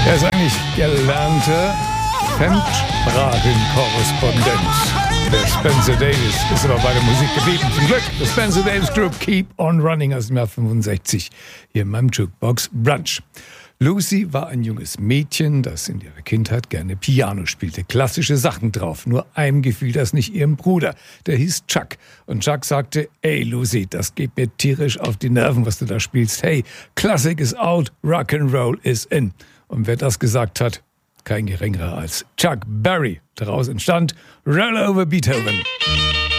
Er ist eigentlich gelernter Fremdsprachenkorrespondent. Der Spencer Davis ist aber bei der Musik geblieben. Zum Glück, der Spencer Davis Group Keep on Running aus dem Jahr 65 hier in meinem Jukebox Brunch. Lucy war ein junges Mädchen, das in ihrer Kindheit gerne Piano spielte. Klassische Sachen drauf. Nur einem gefiel das nicht ihrem Bruder. Der hieß Chuck. Und Chuck sagte, ey Lucy, das geht mir tierisch auf die Nerven, was du da spielst. Hey, Klassik is out, Rock'n'Roll is in. Und wer das gesagt hat, kein geringerer als Chuck Berry. Daraus entstand Roll Over Beethoven.